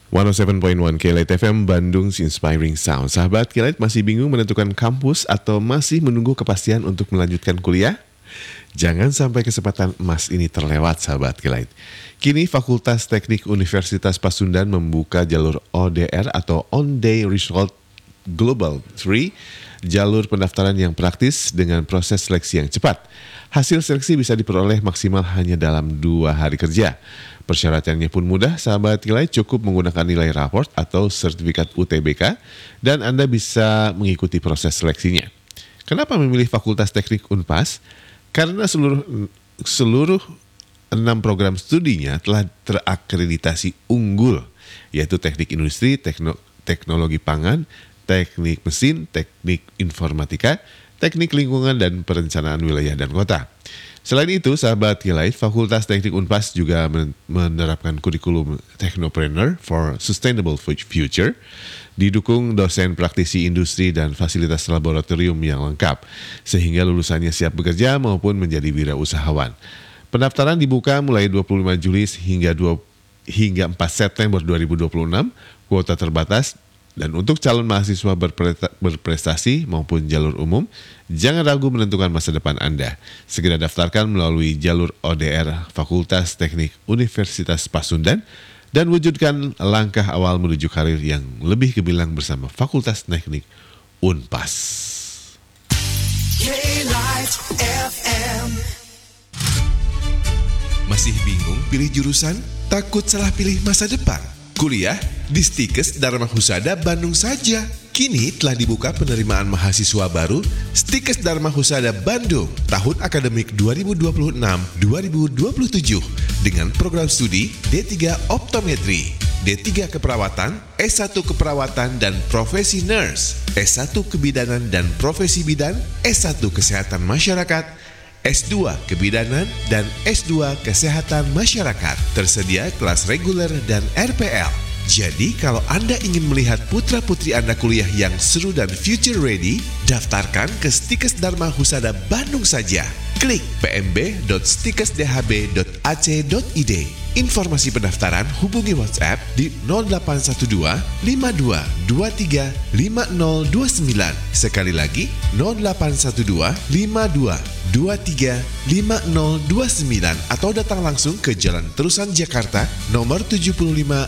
107.1 K-Lite FM Bandung Inspiring Sound. Sahabat K-Lite masih bingung menentukan kampus atau masih menunggu kepastian untuk melanjutkan kuliah? Jangan sampai kesempatan emas ini terlewat, sahabat K-Lite. Kini Fakultas Teknik Universitas Pasundan membuka jalur ODR atau On Day Result Global 3, jalur pendaftaran yang praktis dengan proses seleksi yang cepat. Hasil seleksi bisa diperoleh maksimal hanya dalam 2 hari kerja. Persyaratannya pun mudah, sahabat K-Lite, cukup menggunakan nilai raport atau sertifikat UTBK dan Anda bisa mengikuti proses seleksinya. Kenapa memilih Fakultas Teknik Unpas? Karena seluruh 6 program studinya telah terakreditasi unggul, yaitu teknik industri, teknologi pangan, teknik mesin, teknik informatika, teknik lingkungan, dan perencanaan wilayah dan kota. Selain itu, sahabat K-Lite, Fakultas Teknik Unpas juga menerapkan kurikulum Technopreneur for Sustainable Future, didukung dosen praktisi industri dan fasilitas laboratorium yang lengkap, sehingga lulusannya siap bekerja maupun menjadi wirausahawan. Pendaftaran dibuka mulai 25 Juli hingga 4 September 2026, kuota terbatas. Dan untuk calon mahasiswa berprestasi maupun jalur umum, jangan ragu menentukan masa depan Anda. Segera daftarkan melalui jalur ODR Fakultas Teknik Universitas Pasundan dan wujudkan langkah awal menuju karir yang lebih gemilang bersama Fakultas Teknik Unpas. K-Lite FM. Masih bingung pilih jurusan? Takut salah pilih masa depan? Kuliah di Stikes Dharma Husada Bandung saja. Kini telah dibuka penerimaan mahasiswa baru Stikes Dharma Husada Bandung tahun akademik 2026-2027 dengan program studi D3 Optometri, D3 Keperawatan, S1 Keperawatan dan Profesi Nurse, S1 Kebidanan dan Profesi Bidan, S1 Kesehatan Masyarakat, S2 Kebidanan dan S2 Kesehatan Masyarakat. Tersedia kelas reguler dan RPL. Jadi kalau Anda ingin melihat putra-putri Anda kuliah yang seru dan future ready, daftarkan ke Stikes Dharma Husada Bandung saja. Klik pmb.stikesdhb.ac.id. Informasi pendaftaran hubungi WhatsApp di 0812 5223 5029. Sekali lagi 0812 5223 5029 atau datang langsung ke Jalan Terusan Jakarta nomor 75